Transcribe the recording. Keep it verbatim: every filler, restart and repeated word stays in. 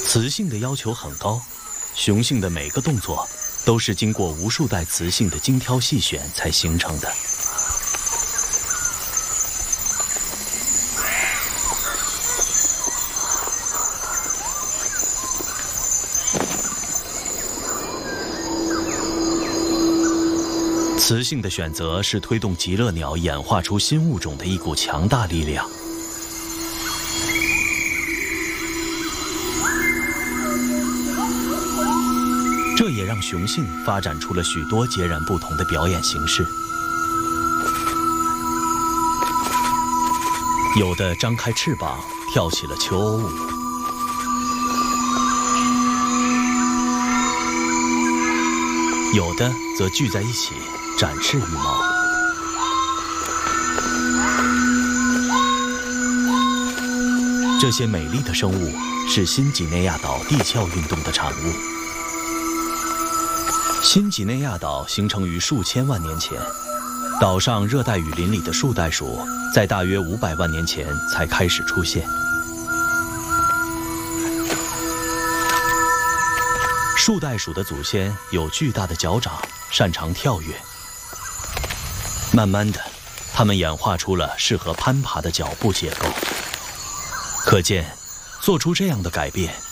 雌性的要求很高，雄性的每个动作都是经过无数代雌性的精挑细选才形成的。雌性的选择是推动极乐鸟演化出新物种的一股强大力量。这也让雄性发展出了许多截然不同的表演形式。有的张开翅膀跳起了求偶舞，有的则聚在一起展翅羽毛。这些美丽的生物是新几内亚岛地壳运动的产物。新几内亚岛形成于数千万年前，岛上热带雨林里的树袋鼠在大约五百万年前才开始出现。树袋鼠的祖先有巨大的脚掌，擅长跳跃。慢慢的，它们演化出了适合攀爬的脚部结构。可见，做出这样的改变